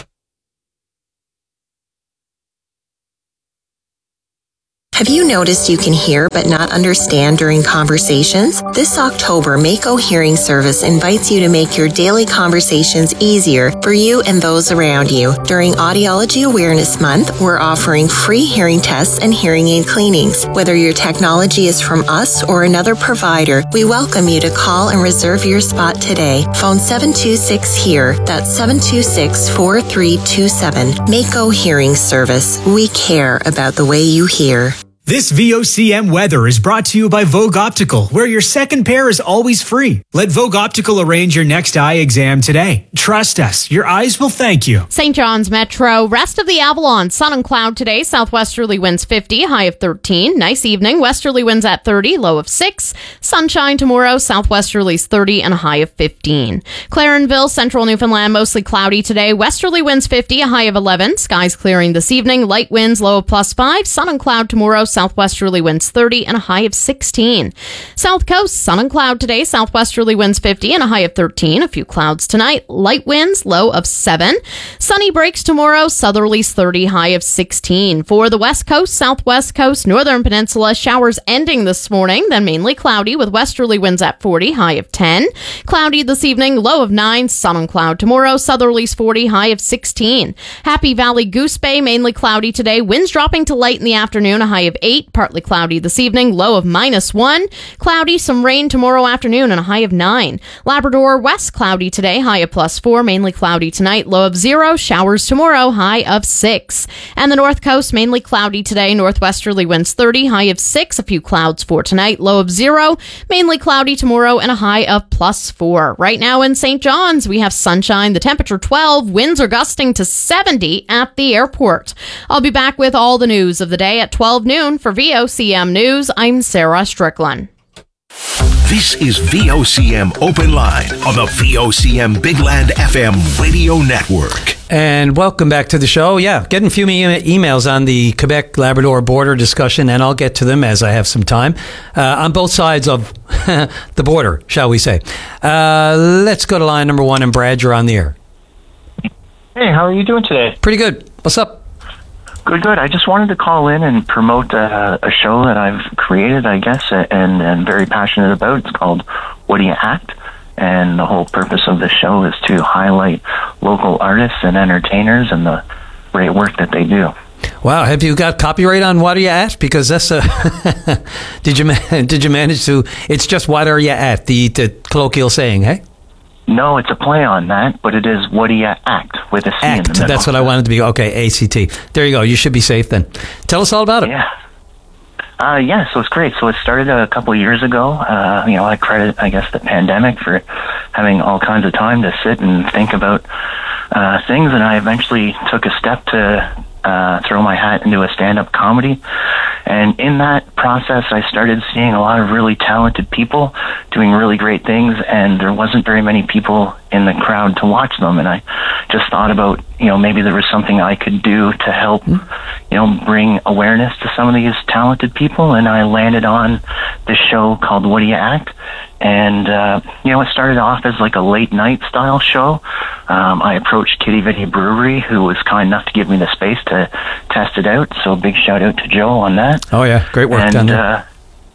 Have you noticed you can hear but not understand during conversations? This October, Mako Hearing Service invites you to make your daily conversations easier for you and those around you. During Audiology Awareness Month, we're offering free hearing tests and hearing aid cleanings. Whether your technology is from us or another provider, we welcome you to call and reserve your spot today. Phone seven two six HEAR. That's seven two six, four three two seven. Mako Hearing Service. We care about the way you hear. This V O C M weather is brought to you by Vogue Optical, where your second pair is always free. Let Vogue Optical arrange your next eye exam today. Trust us, your eyes will thank you. Saint John's Metro, rest of the Avalon, sun and cloud today, southwesterly winds fifty, high of thirteen. Nice evening, westerly winds at thirty, low of six. Sunshine tomorrow, southwesterlies thirty and a high of fifteen. Clarenville, central Newfoundland, mostly cloudy today, westerly winds fifty, a high of eleven. Skies clearing this evening, light winds, low of plus five. Sun and cloud tomorrow, southwesterly winds thirty and a high of sixteen. South Coast, sun and cloud today, southwesterly winds fifty and a high of thirteen. A few clouds tonight, light winds, low of seven. Sunny breaks tomorrow, southerlies thirty, high of sixteen. For the West Coast, Southwest Coast, Northern Peninsula, showers ending this morning, then mainly cloudy with westerly winds at forty, high of ten. Cloudy this evening, low of nine. Sun and cloud tomorrow, southerlies forty, high of sixteen. Happy Valley, Goose Bay, mainly cloudy today, winds dropping to light in the afternoon, a high of eight. Partly cloudy this evening, low of minus one. Cloudy, some rain tomorrow afternoon, and a high of nine. Labrador, west cloudy today, high of plus four. Mainly cloudy tonight, low of zero. Showers tomorrow, high of six. And the North Coast, mainly cloudy today, northwesterly winds thirty, high of six. A few clouds for tonight, low of zero. Mainly cloudy tomorrow, and a high of plus four. Right now in Saint John's, we have sunshine, the temperature twelve. Winds are gusting to seventy at the airport. I'll be back with all the news of the day at twelve noon. For V O C M News, I'm Sarah Strickland. This is V O C M Open Line on the V O C M Big Land F M radio network. And welcome back to the show. Yeah, getting a few e- emails on the Quebec-Labrador border discussion, and I'll get to them as I have some time, uh, on both sides of the border, shall we say. Uh, let's go to line number one, and Brad, you're on the air. Hey, how are you doing today? Pretty good. What's up? Good, good. I just wanted to call in and promote a, a show that I've created, I guess, and, and very passionate about. It's called What Do You Act? And the whole purpose of the show is to highlight local artists and entertainers and the great work that they do. Wow, have you got copyright on What Are You At? Because that's a... did you did you manage to... It's just What Are You At, the, the colloquial saying, hey? No, it's a play on that, but it is What Do You Act with a C Act. in the middle. That's what I wanted to be. Okay, A C T. There you go. You should be safe then. Tell us all about it. Yeah. Uh, yeah, so it's great. So it started a couple of years ago. Uh, you know, I credit, I guess, the pandemic for having all kinds of time to sit and think about uh, things, and I eventually took a step to uh, throw my hat into a stand-up comedy. And in that process, I started seeing a lot of really talented people doing really great things, and there wasn't very many people in the crowd to watch them. And I just thought about, you know, maybe there was something I could do to help, you know, bring awareness to some of these talented people. And I landed on this show called What Do You Act? And, uh, you know, it started off as like a late night style show. Um, I approached Kitty Vitty Brewery, who was kind enough to give me the space to test it out. So big shout out to Joe on that. Oh, yeah. Great work and, done there. Uh,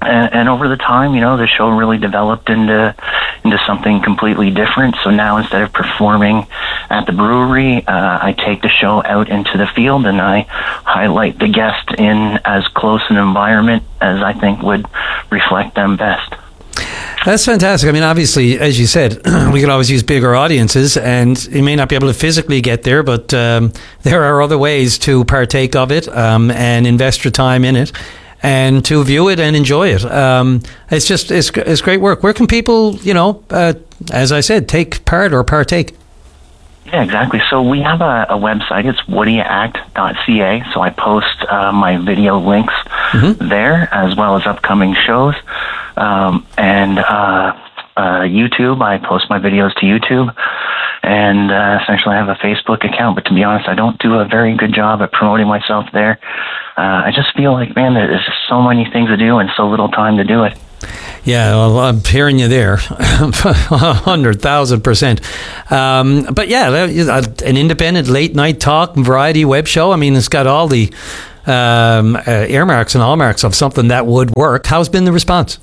And, and over the time, you know, the show really developed into into something completely different. So now instead of performing at the brewery, uh, I take the show out into the field and I highlight the guest in as close an environment as I think would reflect them best. That's fantastic. I mean, obviously, as you said, we could always use bigger audiences, and you may not be able to physically get there, but um, there are other ways to partake of it um, and invest your time in it, and to view it and enjoy it. Um, it's just it's it's great work. Where can people, you know, uh, as I said, take part or partake? Yeah, exactly. So we have a, a website. It's woody act dot c a. So I post uh, my video links mm-hmm. there, as well as upcoming shows. Um, and uh, uh, YouTube, I post my videos to YouTube. And uh, essentially I have a Facebook account. But to be honest, I don't do a very good job at promoting myself there. Uh, I just feel like, man, there's just so many things to do and so little time to do it. Yeah, well, I'm hearing you there, one hundred thousand percent. Um, but yeah, an independent late night talk and variety web show. I mean, it's got all the um, uh, earmarks and hallmarks of something that would work. How's been the response?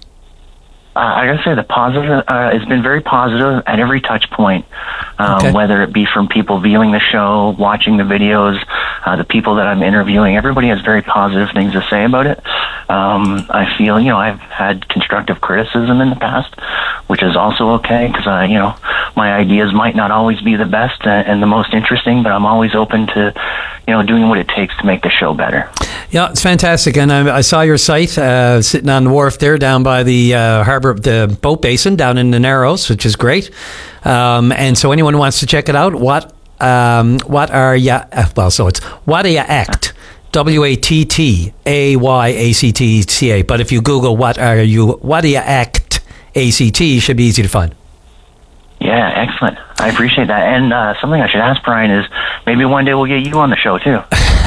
Uh, I gotta say the positive, uh, it's been very positive at every touch point, um, okay. whether it be from people viewing the show, watching the videos, uh, the people that I'm interviewing. Everybody has very positive things to say about it. Um, I feel, you know, I've had constructive criticism in the past, which is also okay because, uh, you know, my ideas might not always be the best and the most interesting, but I'm always open to, you know, doing what it takes to make the show better. Yeah, it's fantastic. And I, I saw your site uh, sitting on the wharf there down by the uh, harbor, the boat basin down in the Narrows, which is great. Um, and so anyone who wants to check it out, what um, what are ya? Uh, well, so it's What Are Ya Act? W A T T A Y A C T C A. But if you Google What Are You, What Are Ya Act A C T, should be easy to find. Yeah, excellent. I appreciate that. And uh, something I should ask Brian is maybe one day we'll get you on the show too.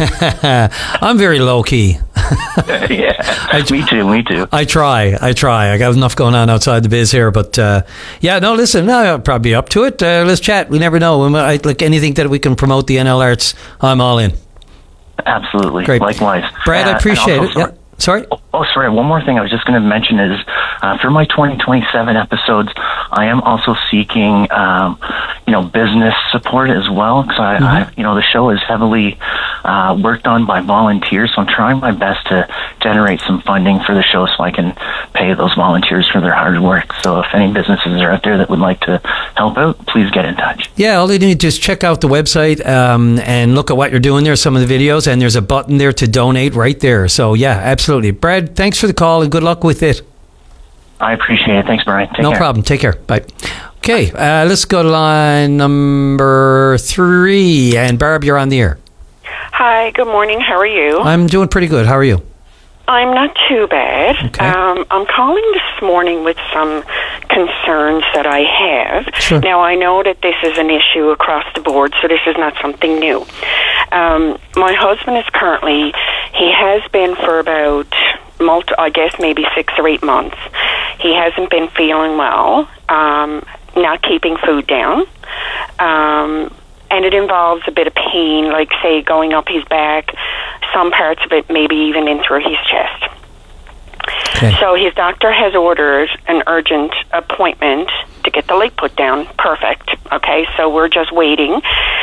I'm very low key. yeah, I, me too. Me too. I try. I try. I got enough going on outside the biz here, but uh, yeah, no. Listen, I'll probably be up to it. Uh, let's chat. We never know. I, like anything that we can promote the N L Arts, I'm all in. Absolutely. Great. Likewise, Brad. Uh, I appreciate also, it. Yeah. Sorry? Oh, oh, sorry. One more thing I was just going to mention is uh, for my twenty twenty-seven episodes, I am also seeking, um, you know, business support as well. Because I, mm-hmm. I, you know, the show is heavily uh, worked on by volunteers, so I'm trying my best to generate some funding for the show so I can pay those volunteers for their hard work. So if any businesses are out there that would like to help out, please get in touch. Yeah, all you need to just check out the website um, and look at what you're doing there, some of the videos, and there's a button there to donate right there. So yeah, absolutely. Brad, thanks for the call and good luck with it. I appreciate it. Thanks, Brian. Take no care. problem. Take care. Bye. Okay, uh, let's go to line number three. And Barb, you're on the air. Hi, good morning. How are you? I'm doing pretty good. How are you? I'm not too bad. Okay. Um, I'm calling this morning with some concerns that I have. Sure. Now, I know that this is an issue across the board, so this is not something new. Um, my husband is currently, he has been for about, multi, I guess maybe six or eight months. He hasn't been feeling well, um, not keeping food down. Um, and it involves a bit of pain, like, say, going up his back, some parts of it maybe even in through his chest. Okay. So his doctor has ordered an urgent appointment to get the leg put down. Perfect. Okay, so we're just waiting.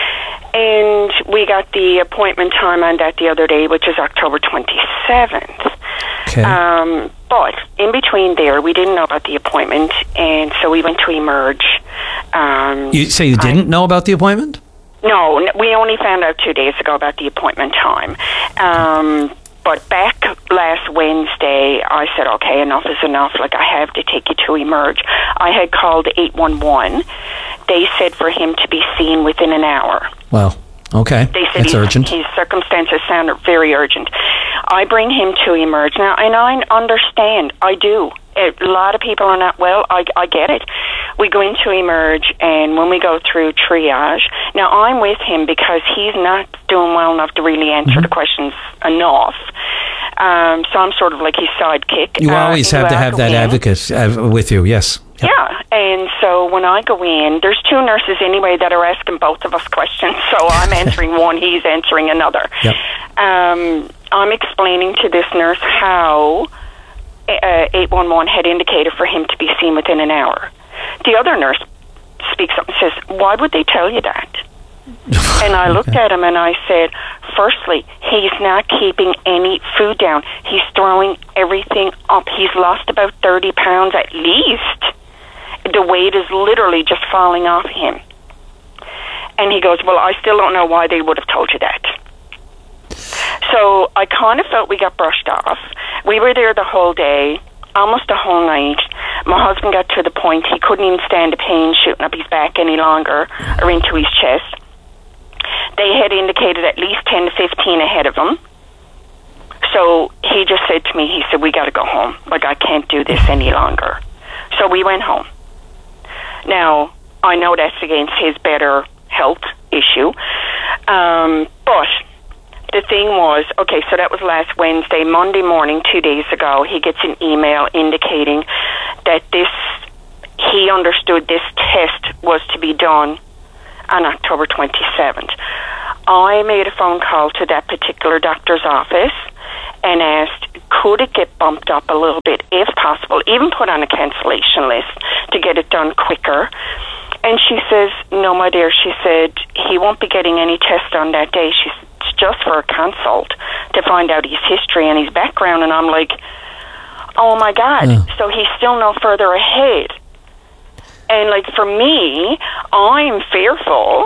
And we got the appointment time on that the other day, which is October twenty-seventh. Okay. Um, but in between there, we didn't know about the appointment, and so we went to Emerge. Um, you say you didn't I, know about the appointment? No, we only found out two days ago about the appointment time. Um, but back last Wednesday, I said, okay, enough is enough. Like, I have to take you to Emerge. I had called eight one one. They said for him to be seen within an hour. Wow. Okay. They said That's his, urgent. His circumstances sounded very urgent. I bring him to Emerge now, and I understand. I do. A lot of people are not well. I, I get it. We go into Emerge, and when we go through triage, now I'm with him because he's not doing well enough to really answer mm-hmm. the questions enough. Um, so I'm sort of like his sidekick. You always uh, have to have that in. advocate uh, with you, yes. Yep. Yeah, and so when I go in, there's two nurses anyway that are asking both of us questions. So I'm answering one, he's answering another. Yep. Um, I'm explaining to this nurse how uh, eight one one had indicated for him to be seen within an hour. The other nurse speaks up and says, why would they tell you that? And I looked at him and I said, firstly, he's not keeping any food down. He's throwing everything up. He's lost about thirty pounds at least. The weight is literally just falling off him. And he goes, well, I still don't know why they would have told you that. So I kind of felt we got brushed off. We were there the whole day, almost a whole night. My husband got to the point he couldn't even stand the pain shooting up his back any longer or into his chest. They had indicated at least ten to fifteen ahead of him. So he just said to me, he said, we got to go home. Like, I can't do this any longer. So we went home. Now, I know that's against his better health issue. Um, but the thing was, okay, so that was last Wednesday. Monday morning, two days ago, he gets an email indicating that this, he understood this test was to be done on October twenty-seventh. I made a phone call to that particular doctor's office and asked, could it get bumped up a little bit, if possible, even put on a cancellation list to get it done quicker. And she says, no, my dear, she said, he won't be getting any test on that day. She's just for a consult to find out his history and his background. And I'm like, oh my God, yeah. So he's still no further ahead. And like for me, I'm fearful.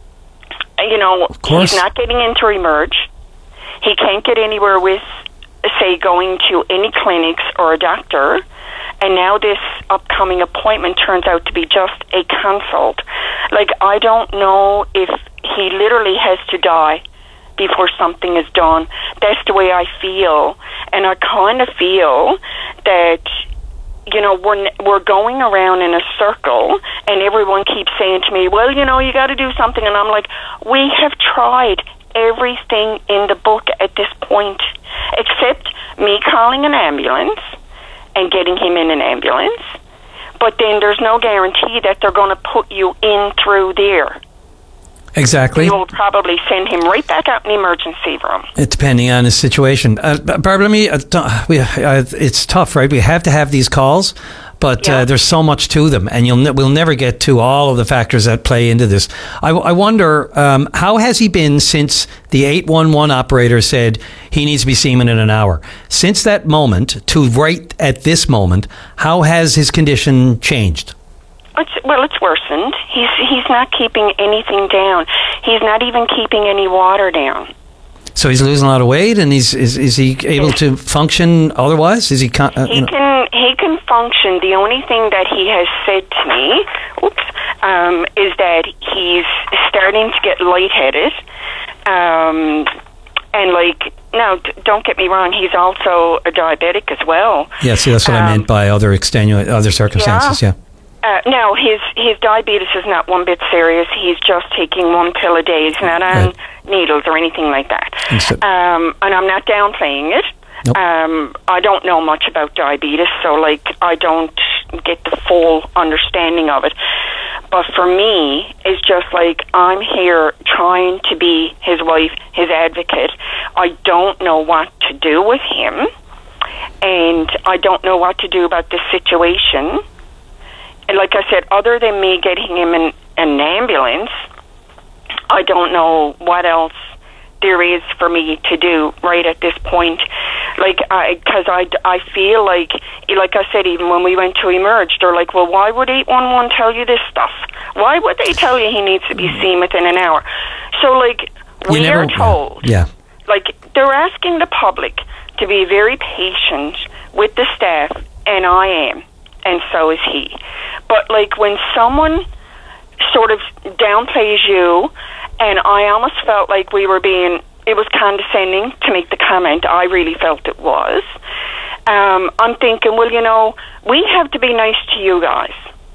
You know, he's not getting into Emerge. He can't get anywhere with, say, going to any clinics or a doctor. And now this upcoming appointment turns out to be just a consult. Like, I don't know if he literally has to die before something is done. That's the way I feel. And I kind of feel that, you know, we're we're going around in a circle, and everyone keeps saying to me, well, you know, you got to do something. And I'm like, we have tried everything in the book at this point, except me calling an ambulance and getting him in an ambulance. But then there's no guarantee that they're going to put you in through there. Exactly. They will probably send him right back out in the emergency room. It, depending on his situation. Uh, Barbara, let me, uh, we, uh, it's tough, right? We have to have these calls, but yeah. uh, there's so much to them, and you'll ne- we'll never get to all of the factors that play into this. I, I wonder, um, how has he been since the eight one one operator said he needs to be seen in an hour? Since that moment to right at this moment, how has his condition changed? It's, well, it's worsened. He's he's not keeping anything down. He's not even keeping any water down. So he's losing a lot of weight, and he's is is he able to function otherwise? Is he? Con- uh, he can he can function. The only thing that he has said to me, oops, um, is that he's starting to get lightheaded, um, and like. Now, don't get me wrong. He's also a diabetic as well. Yeah, see, that's what um, I meant by other extenuate other circumstances. Yeah. yeah. Uh, no, his his diabetes is not one bit serious. He's just taking one pill a day. He's not on right. needles or anything like that. So, um, and I'm not downplaying it. Nope. Um, I don't know much about diabetes, so like I don't get the full understanding of it. But for me, it's just like I'm here trying to be his wife, his advocate. I don't know what to do with him, and I don't know what to do about this situation. And like I said, other than me getting him in an ambulance, I don't know what else there is for me to do right at this point. Like, I, because I, I feel like, like I said, even when we went to Emerge, they're like, well, why would eight one one tell you this stuff? Why would they tell you he needs to be seen within an hour? So, like, we never, are told, yeah. like, they're asking the public to be very patient with the staff, and I am. And so is he. But, like, when someone sort of downplays you, and I almost felt like we were being, it was condescending to make the comment. I really felt it was. Um, I'm thinking, well, you know, we have to be nice to you guys.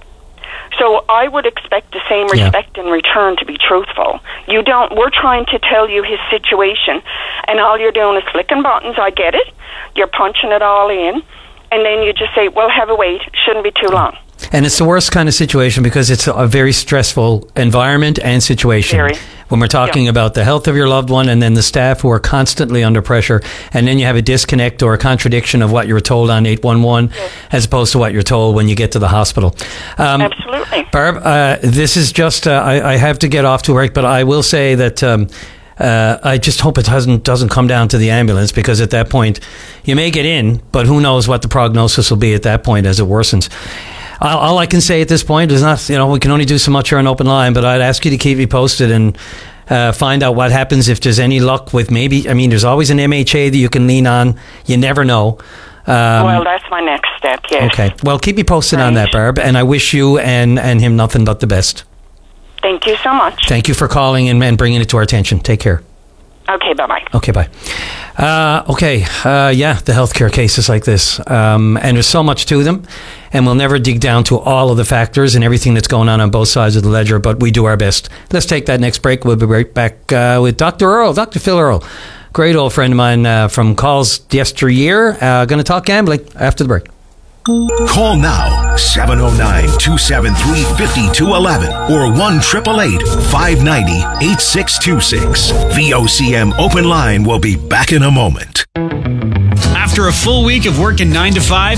So I would expect the same respect yeah. in return, to be truthful. You don't, we're trying to tell you his situation, and all you're doing is clicking buttons. I get it. You're punching it all in. And then you just say, well, have a wait. Shouldn't be too long. And it's the worst kind of situation because it's a very stressful environment and situation. Very. When we're talking Yeah. about the health of your loved one and then the staff who are constantly under pressure, and then you have a disconnect or a contradiction of what you were told on eight one one as opposed to what you're told when you get to the hospital. Um, Absolutely. Barb, uh, this is just, uh, I, I have to get off to work, but I will say that um, uh, I just hope it doesn't, doesn't come down to the ambulance, because at that point you may get in, but who knows what the prognosis will be at that point as it worsens. All, all I can say at this point is not, you know, we can only do so much here on Open Line, but I'd ask you to keep me posted and uh, find out what happens if there's any luck with maybe, I mean, there's always an M H A that you can lean on. You never know. Um, well, that's my next step, yes. Okay. Well, keep me posted on that, Barb, and I wish you and, and him nothing but the best. Thank you so much. Thank you for calling and, and bringing it to our attention. Take care. Okay, bye-bye. Okay, bye. Uh, okay, uh, yeah, the healthcare cases like this. Um, and there's so much to them, and we'll never dig down to all of the factors and everything that's going on on both sides of the ledger, but we do our best. Let's take that next break. We'll be right back uh, with Doctor Earl, Doctor Phil Earl. Great old friend of mine uh, from calls yesteryear. Uh, going to talk gambling after the break. Call now, seven oh nine, two seven three, five two one one or one eight eight eight, five nine zero, eight six two six. V O C M Open Line will be back in a moment. After a full week of working nine to five,